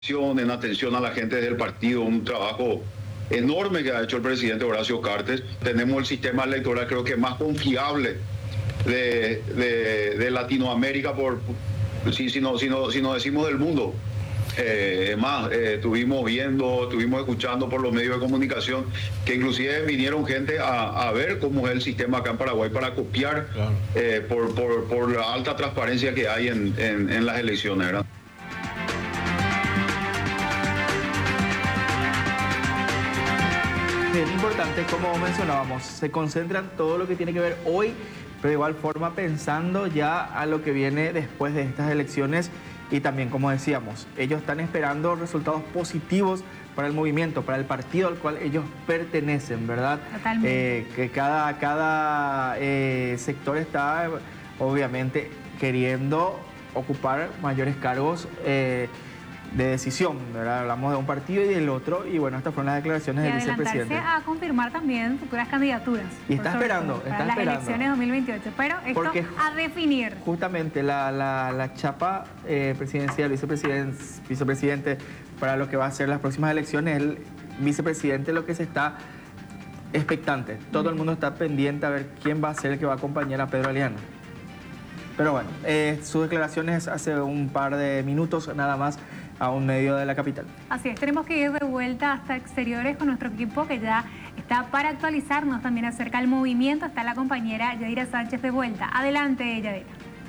en atención a la gente del partido, un trabajo enorme que ha hecho el presidente Horacio Cartes. Tenemos el sistema electoral creo que más confiable de Latinoamérica, si no decimos del mundo. Estuvimos escuchando por los medios de comunicación que inclusive vinieron gente a ver cómo es el sistema acá en Paraguay para copiar, claro, por la alta transparencia que hay en las elecciones, ¿verdad? Es importante, como mencionábamos, se concentran todo lo que tiene que ver hoy, pero de igual forma pensando ya a lo que viene después de estas elecciones. Y también, como decíamos, ellos están esperando resultados positivos para el movimiento, para el partido al cual ellos pertenecen, ¿verdad? Totalmente. Que cada sector está, obviamente, queriendo ocupar mayores cargos de decisión, ¿verdad? Hablamos de un partido y del otro, y bueno, estas fueron las declaraciones del vicepresidente. Y adelantarse a confirmar también futuras candidaturas. Y está esperando, para las elecciones 2028, pero esto porque a definir. Justamente la chapa presidencial, vicepresidente, para lo que va a ser las próximas elecciones, el vicepresidente lo que se está expectante. Todo el mundo está pendiente a ver quién va a ser el que va a acompañar a Pedro Aliana. Pero bueno, sus declaraciones hace un par de minutos nada más a un medio de la capital. Así es, tenemos que ir de vuelta hasta exteriores con nuestro equipo que ya está para actualizarnos también acerca del movimiento. Está la compañera Yadira Sánchez de vuelta. Adelante, Yadira.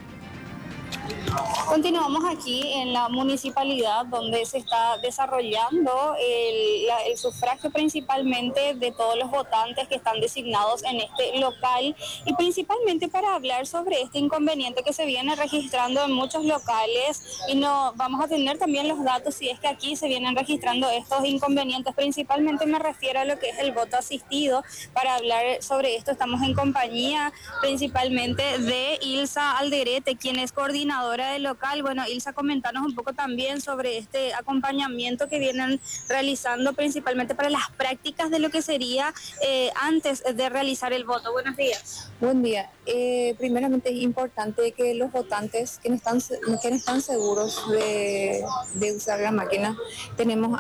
Continuamos aquí en la municipalidad donde se está desarrollando el sufragio principalmente de todos los votantes que están designados en este local, y principalmente para hablar sobre este inconveniente que se viene registrando en muchos locales, y no vamos a tener también los datos si es que aquí se vienen registrando estos inconvenientes. Principalmente me refiero a lo que es el voto asistido. Para hablar sobre esto estamos en compañía principalmente de Ilsa Alderete, quien es coordinadora del local. Bueno, Ilsa, comentanos un poco también sobre este acompañamiento que vienen realizando principalmente para las prácticas de lo que sería antes de realizar el voto. Buenos días. Buen día. Primeramente es importante que los votantes que no están seguros de usar la máquina, tenemos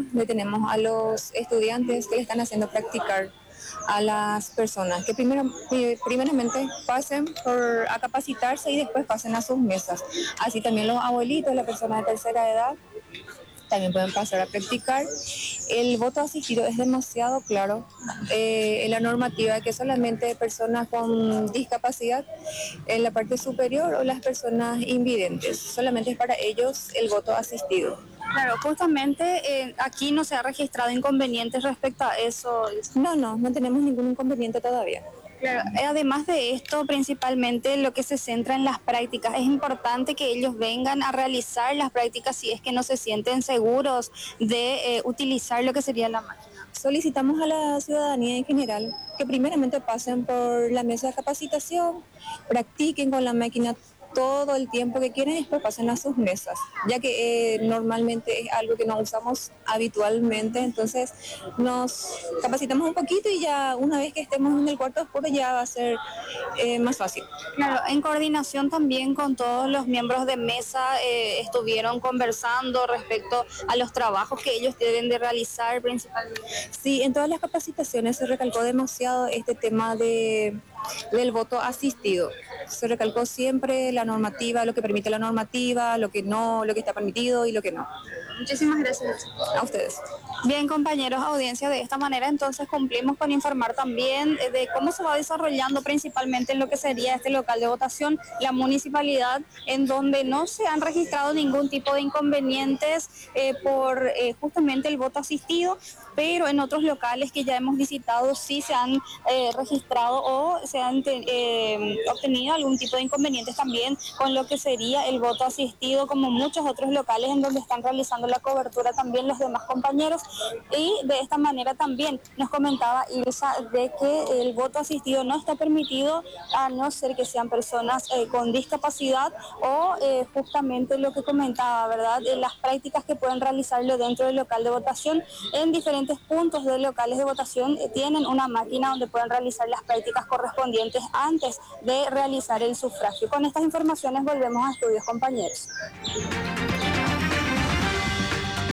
a los estudiantes que le están haciendo practicar a las personas que primeramente pasen a capacitarse y después pasen a sus mesas. Así también los abuelitos, las personas de tercera edad, también pueden pasar a practicar. El voto asistido es demasiado claro en la normativa, que solamente personas con discapacidad en la parte superior o las personas invidentes, solamente es para ellos el voto asistido. Claro, justamente aquí no se ha registrado inconvenientes respecto a eso. No tenemos ningún inconveniente todavía. Claro, además de esto, principalmente lo que se centra en las prácticas, es importante que ellos vengan a realizar las prácticas si es que no se sienten seguros de utilizar lo que sería la máquina. Solicitamos a la ciudadanía en general que primeramente pasen por la mesa de capacitación, practiquen con la máquina todo el tiempo que quieren y después pasen a sus mesas, ya que normalmente es algo que no usamos habitualmente, entonces nos capacitamos un poquito y ya una vez que estemos en el cuarto oscuro ya va a ser más fácil. Claro, en coordinación también con todos los miembros de mesa estuvieron conversando respecto a los trabajos que ellos deben de realizar principalmente. Sí, en todas las capacitaciones se recalcó demasiado este tema del voto asistido. Se recalcó siempre la normativa, lo que permite la normativa, lo que no, lo que está permitido y lo que no. Muchísimas gracias. A ustedes. Bien, compañeros, audiencia, de esta manera entonces cumplimos con informar también de cómo se va desarrollando principalmente en lo que sería este local de votación, la municipalidad, en donde no se han registrado ningún tipo de inconvenientes por justamente el voto asistido, pero en otros locales que ya hemos visitado sí se han registrado o se han obtenido algún tipo de inconvenientes también con lo que sería el voto asistido, como muchos otros locales en donde están realizando la cobertura también los demás compañeros. Y de esta manera también nos comentaba Ilsa de que el voto asistido no está permitido a no ser que sean personas con discapacidad o justamente lo que comentaba, ¿verdad? Las prácticas que pueden realizarlo dentro del local de votación. En diferentes puntos de locales de votación tienen una máquina donde pueden realizar las prácticas correspondientes antes de realizar el sufragio. Con estas informaciones volvemos a estudios, compañeros.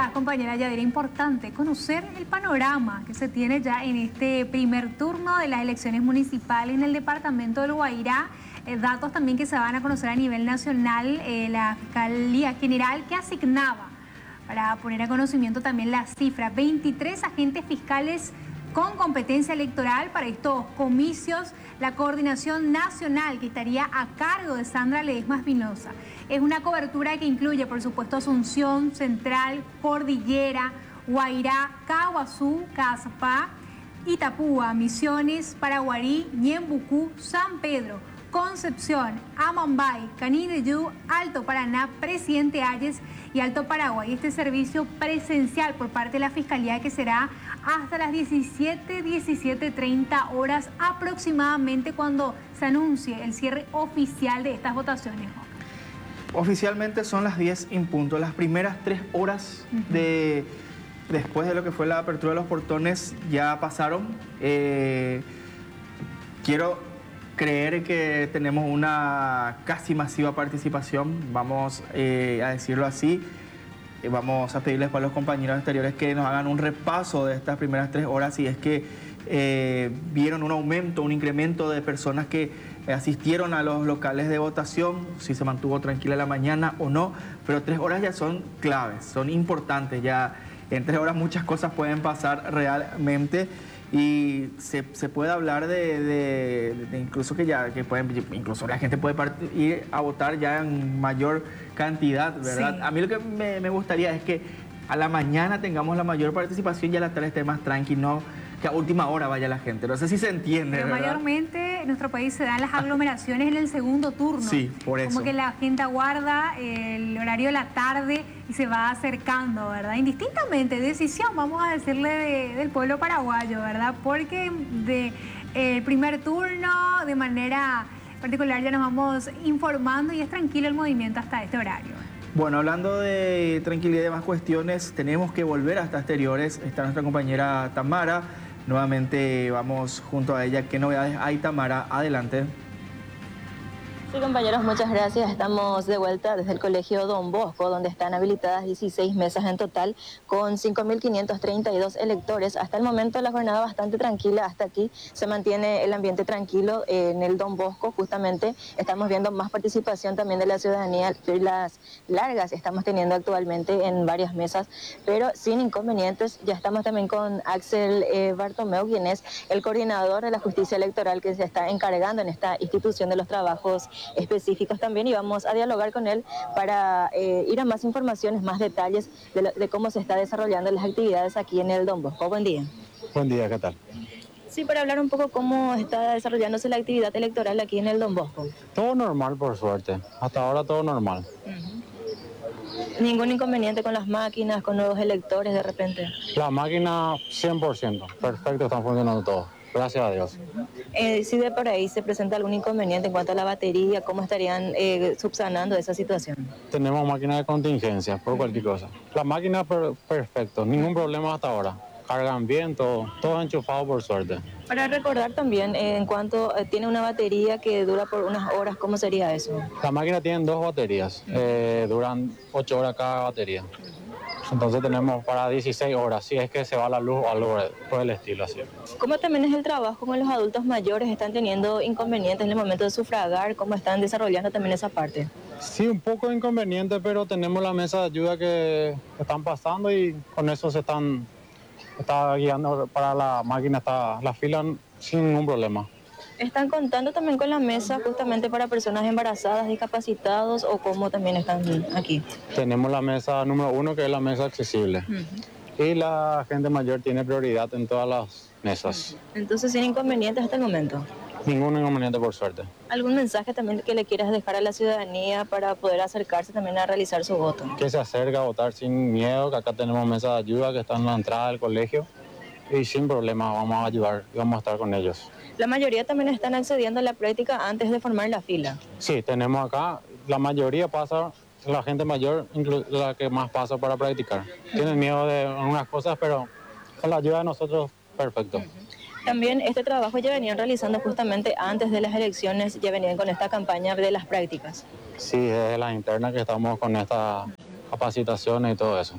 decías, compañera Yadira, importante conocer el panorama que se tiene ya en este primer turno de las elecciones municipales en el departamento del Guairá. Datos también que se van a conocer a nivel nacional, la Fiscalía General que asignaba, para poner a conocimiento también la cifra, 23 agentes fiscales con competencia electoral para estos comicios, la coordinación nacional que estaría a cargo de Sandra Ledesma Espinosa. Es una cobertura que incluye, por supuesto, Asunción, Central, Cordillera, Guairá, Caguazú, Caazapá, Itapúa, Misiones, Paraguarí, Ñembucú, San Pedro, Concepción, Amambay, Canindeyú, Alto Paraná, Presidente Hayes y Alto Paraguay. Este servicio presencial por parte de la Fiscalía que será hasta las 17:30 horas aproximadamente cuando se anuncie el cierre oficial de estas votaciones. Oficialmente son las 10 en punto. Las primeras 3 horas después de lo que fue la apertura de los portones ya pasaron. Quiero creer que tenemos una casi masiva participación, vamos a decirlo así. Vamos a pedirles para los compañeros exteriores que nos hagan un repaso de estas primeras 3 horas, si es que vieron un aumento, un incremento de personas que asistieron a los locales de votación, si se mantuvo tranquila la mañana o no, pero 3 horas ya son claves, son importantes, ya en 3 horas muchas cosas pueden pasar realmente. Y se puede hablar de incluso incluso la gente puede ir a votar ya en mayor cantidad, ¿verdad? Sí. A mí lo que me gustaría es que a la mañana tengamos la mayor participación y a la tarde esté más tranqui, no que a última hora vaya la gente. No sé si se entiende, pero ¿verdad? Mayormente en nuestro país se dan las aglomeraciones en el segundo turno. Sí, por eso. Como que la gente aguarda el horario de la tarde y se va acercando, ¿verdad? Indistintamente, decisión, vamos a decirle, del pueblo paraguayo, ¿verdad? Porque el primer turno, de manera particular, ya nos vamos informando y es tranquilo el movimiento hasta este horario. Bueno, hablando de tranquilidad y demás cuestiones, tenemos que volver hasta exteriores. Está nuestra compañera Tamara. Nuevamente vamos junto a ella. ¿Qué novedades hay, Tamara? Adelante. Sí, compañeros, muchas gracias. Estamos de vuelta desde el Colegio Don Bosco, donde están habilitadas 16 mesas en total, con 5.532 electores. Hasta el momento la jornada bastante tranquila, hasta aquí se mantiene el ambiente tranquilo en el Don Bosco. Justamente estamos viendo más participación también de la ciudadanía, filas largas estamos teniendo actualmente en varias mesas, pero sin inconvenientes. Ya estamos también con Axel Bartomeu, quien es el coordinador de la justicia electoral que se está encargando en esta institución de los trabajos específicos también, y vamos a dialogar con él para ir a más informaciones, más detalles de cómo se está desarrollando las actividades aquí en el Don Bosco. Buen día. Buen día, ¿qué tal? Sí, para hablar un poco cómo está desarrollándose la actividad electoral aquí en el Don Bosco. Todo normal, por suerte. Hasta ahora todo normal. ¿Ningún inconveniente con las máquinas, con nuevos electores de repente? La máquina 100%, perfecto, están funcionando todos. Gracias a Dios. Si de por ahí se presenta algún inconveniente en cuanto a la batería, ¿cómo estarían subsanando esa situación? Tenemos máquinas de contingencia, por cualquier cosa. La máquina perfecto, ningún problema hasta ahora. Cargan bien, todo enchufado por suerte. Para recordar también, en cuanto tiene una batería que dura por unas horas, ¿cómo sería eso? La máquina tiene 2 baterías, duran 8 horas cada batería. Entonces tenemos para 16 horas, si es que se va la luz o algo por el estilo así. ¿Cómo también es el trabajo con los adultos mayores? ¿Están teniendo inconvenientes en el momento de sufragar? ¿Cómo están desarrollando también esa parte? Sí, un poco de inconveniente, pero tenemos la mesa de ayuda que están pasando y con eso está guiando para la máquina, la fila sin ningún problema. ¿Están contando también con la mesa justamente para personas embarazadas, discapacitados, o cómo también están aquí? Tenemos la mesa número 1, que es la mesa accesible. Y la gente mayor tiene prioridad en todas las mesas. Entonces, sin inconvenientes hasta el momento. Ningún inconveniente, por suerte. ¿Algún mensaje también que le quieras dejar a la ciudadanía para poder acercarse también a realizar su voto? Que se acerque a votar sin miedo, que acá tenemos mesa de ayuda que está en la entrada del colegio. Y sin problema vamos a ayudar y vamos a estar con ellos. ¿La mayoría también están accediendo a la práctica antes de formar la fila? Sí, tenemos acá, la mayoría pasa, la gente mayor, la que más pasa para practicar. Tienen miedo de unas cosas, pero con la ayuda de nosotros, perfecto. También este trabajo ya venían realizando justamente antes de las elecciones, ya venían con esta campaña de las prácticas. Sí, desde la interna que estamos con estas capacitaciones y todo eso.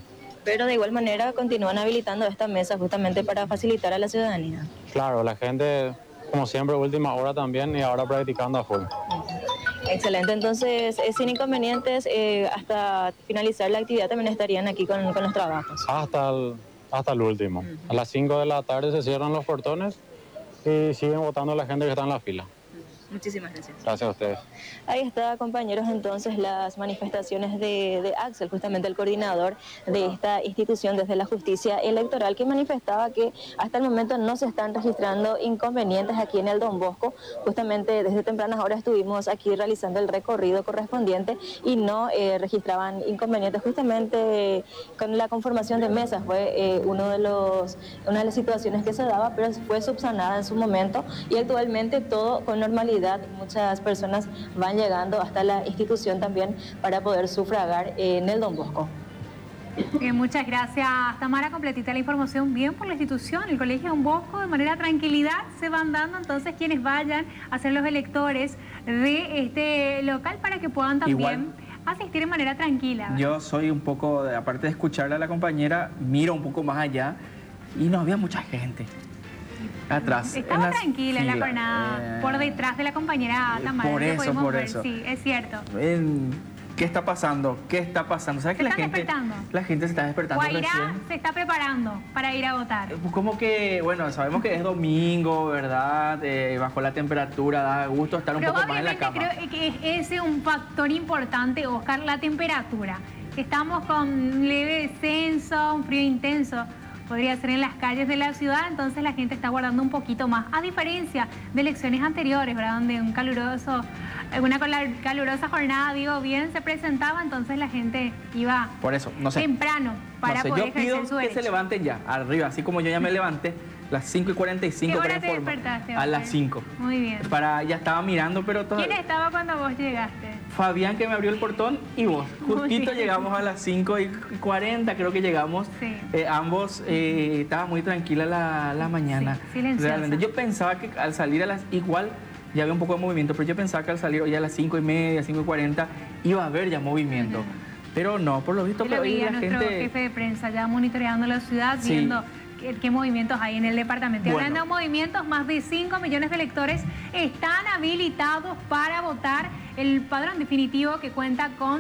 pero de igual manera continúan habilitando esta mesa justamente para facilitar a la ciudadanía. Claro, la gente, como siempre, última hora también y ahora practicando a full. Excelente, entonces sin inconvenientes, hasta finalizar la actividad también estarían aquí con los trabajos. Hasta el último. A las 5 de la tarde se cierran los portones y siguen votando la gente que está en la fila. Muchísimas gracias. Gracias a ustedes. Ahí está, compañeros, entonces las manifestaciones de Axel, justamente el coordinador de esta institución desde la justicia electoral, que manifestaba que hasta el momento no se están registrando inconvenientes aquí en el Don Bosco. Justamente desde tempranas horas estuvimos aquí realizando el recorrido correspondiente y no registraban inconvenientes. Justamente con la conformación de mesas fue una de las situaciones que se daba, pero fue subsanada en su momento y actualmente todo con normalidad. Muchas personas van llegando hasta la institución también para poder sufragar en el Don Bosco. Muchas gracias, Tamara. Completita la información. Bien por la institución, el Colegio Don Bosco, de manera tranquilidad se van dando entonces quienes vayan a ser los electores de este local para que puedan también asistir de manera tranquila, ¿verdad? Yo soy un poco, aparte de escucharle a la compañera, miro un poco más allá y no había mucha gente atrás. Estaba tranquila en la jornada, por detrás de la compañera Tamara. Por eso. Sí, es cierto. ¿Qué está pasando? ¿Sabes que la gente se está despertando Guairá recién? se está preparando para ir a votar. Como que, bueno, sabemos que es domingo, ¿verdad? Bajo la temperatura, da gusto estar un poco más en la cama. Creo que ese es un factor importante, Oscar, la temperatura. Estamos con leve descenso, un frío intenso. Podría ser en las calles de la ciudad, entonces la gente está guardando un poquito más. A diferencia de elecciones anteriores, ¿verdad? Donde una calurosa jornada, bien, se presentaba, entonces la gente iba por eso, no sé, temprano para poder yo pido ejercer su que derecho. se levanten ya, arriba, así como yo ya me levanté, las 5:45. ¿Qué hora te despertaste? A las 5. Muy bien. Ya estaba mirando, pero todavía... ¿Quién estaba cuando vos llegaste? Fabián, que me abrió el portón, y vos. Justito llegamos a las 5:40, creo que llegamos. Sí. Ambos, estaba muy tranquila la mañana. Sí, silenciosa. Realmente. Yo pensaba que al salir igual ya había un poco de movimiento, pero yo pensaba que al salir hoy a las 5:30, 5:40, iba a haber ya movimiento. Pero no, por lo visto, Yo lo vi a nuestro jefe de prensa ya monitoreando la ciudad, viendo qué movimientos hay en el departamento. Y hablando de movimientos, más de 5 millones de electores están habilitados para votar. El padrón definitivo, que cuenta con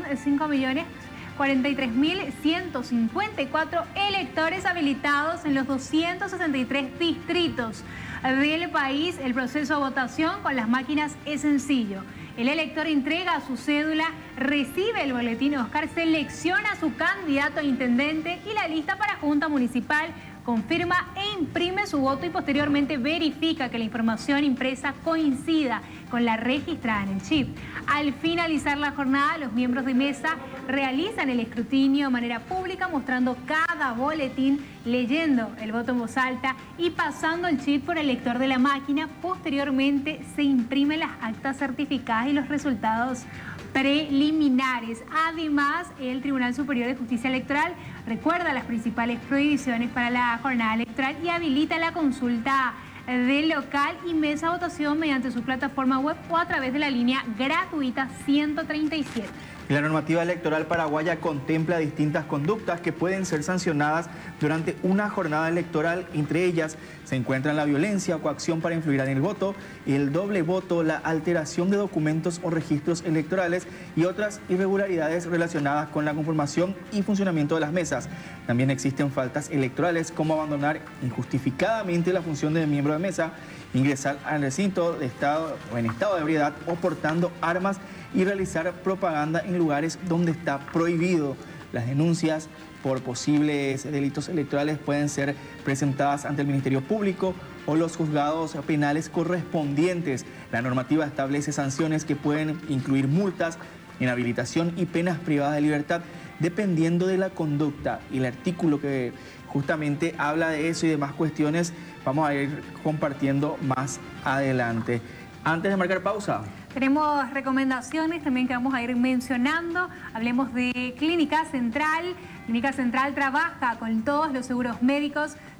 5.043.154 electores habilitados en los 263 distritos del país. El proceso de votación con las máquinas es sencillo. El elector entrega su cédula, recibe el boletín Oscar, selecciona a su candidato a intendente y la lista para junta municipal, confirma e imprime su voto y posteriormente verifica que la información impresa coincida con la registrada en el chip. Al finalizar la jornada, los miembros de mesa realizan el escrutinio de manera pública, mostrando cada boletín, leyendo el voto en voz alta y pasando el chip por el lector de la máquina. Posteriormente se imprimen las actas certificadas y los resultados preliminares. Además, el Tribunal Superior de Justicia Electoral recuerda las principales prohibiciones para la jornada electoral y habilita la consulta del local y mesa de votación mediante su plataforma web o a través de la línea gratuita 137. La normativa electoral paraguaya contempla distintas conductas que pueden ser sancionadas durante una jornada electoral. Entre ellas se encuentran la violencia o coacción para influir en el voto, el doble voto, la alteración de documentos o registros electorales y otras irregularidades relacionadas con la conformación y funcionamiento de las mesas. También existen faltas electorales como abandonar injustificadamente la función de miembro de mesa, ingresar al recinto de estado o en estado de ebriedad o portando armas y realizar propaganda en lugares donde está prohibido. Las denuncias por posibles delitos electorales pueden ser presentadas ante el Ministerio Público o los juzgados penales correspondientes. La normativa establece sanciones que pueden incluir multas, inhabilitación y penas privadas de libertad, dependiendo de la conducta. Y el artículo que justamente habla de eso y demás cuestiones vamos a ir compartiendo más adelante. Antes de marcar pausa, tenemos recomendaciones también que vamos a ir mencionando. Hablemos de Clínica Central. Clínica Central trabaja con todos los seguros médicos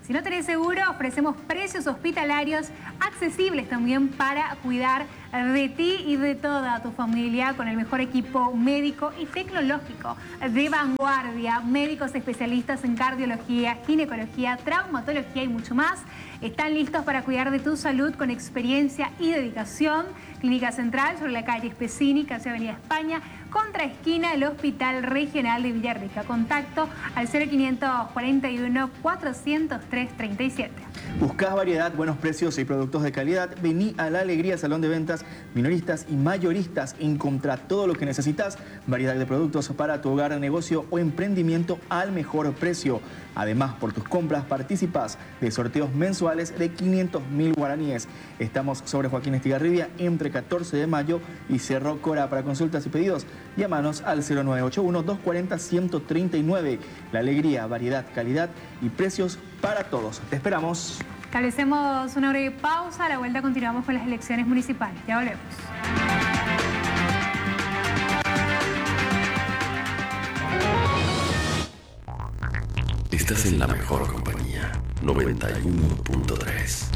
Si no tenés seguro, ofrecemos precios hospitalarios accesibles también para cuidar de ti y de toda tu familia con el mejor equipo médico y tecnológico de vanguardia. Médicos especialistas en cardiología, ginecología, traumatología y mucho más están listos para cuidar de tu salud con experiencia y dedicación. Clínica Central sobre la calle Espesini, casi Avenida España, contraesquina del Hospital Regional de Villarrica. Contacto al 0541 403 37. ¿Buscás variedad, buenos precios y productos de calidad? Vení a La Alegría, Salón de Ventas, minoristas y mayoristas. Encontrá todo lo que necesitas. Variedad de productos para tu hogar, negocio o emprendimiento al mejor precio. Además, por tus compras participás de sorteos mensuales de 500.000 guaraníes. Estamos sobre Joaquín Estigarribia, entre 14 de mayo y Cerro Cora. Para consultas y pedidos, llámanos al 0981-240-139. La Alegría, variedad, calidad y precios para todos. Te esperamos. Establecemos una breve pausa. A la vuelta continuamos con las elecciones municipales. Ya volvemos. Estás en la mejor compañía. 91.3.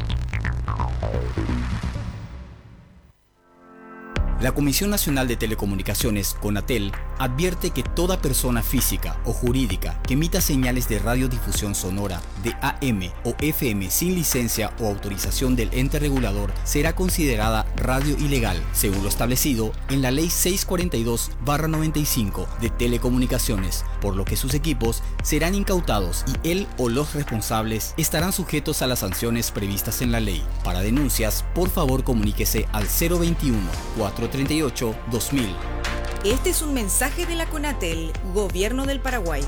La Comisión Nacional de Telecomunicaciones, CONATEL, advierte que toda persona física o jurídica que emita señales de radiodifusión sonora de AM o FM sin licencia o autorización del ente regulador será considerada radio ilegal, según lo establecido en la Ley 642/95 de Telecomunicaciones, por lo que sus equipos serán incautados y él o los responsables estarán sujetos a las sanciones previstas en la ley. Para denuncias, por favor comuníquese al 021-438-2000. Este es un mensaje de la CONATEL, Gobierno del Paraguay.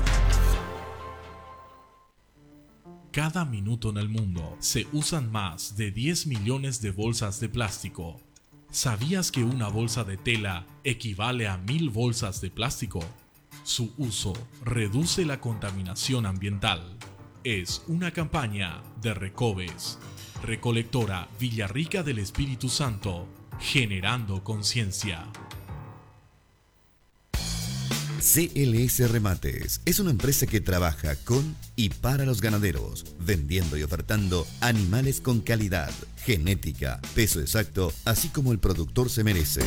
Cada minuto en el mundo se usan más de 10 millones de bolsas de plástico. ¿Sabías que una bolsa de tela equivale a 1000 bolsas de plástico? Su uso reduce la contaminación ambiental. Es una campaña de Recobes, Recolectora Villarrica del Espíritu Santo, generando conciencia. CLS Remates es una empresa que trabaja con y para los ganaderos, vendiendo y ofertando animales con calidad, genética, peso exacto, así como el productor se merece.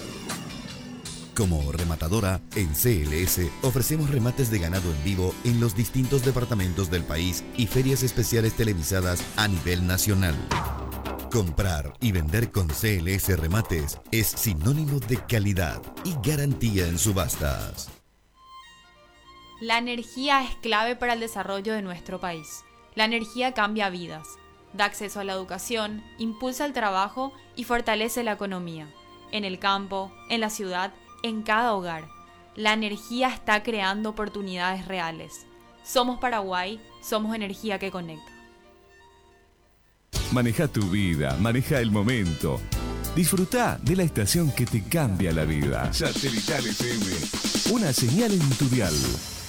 Como rematadora, en CLS ofrecemos remates de ganado en vivo en los distintos departamentos del país y ferias especiales televisadas a nivel nacional. Comprar y vender con CLS Remates es sinónimo de calidad y garantía en subastas. La energía es clave para el desarrollo de nuestro país. La energía cambia vidas, da acceso a la educación, impulsa el trabajo y fortalece la economía. En el campo, en la ciudad, en cada hogar. La energía está creando oportunidades reales. Somos Paraguay, somos energía que conecta. Maneja tu vida, maneja el momento. Disfruta de la estación que te cambia la vida. Satelital FM, una señal en tu dial.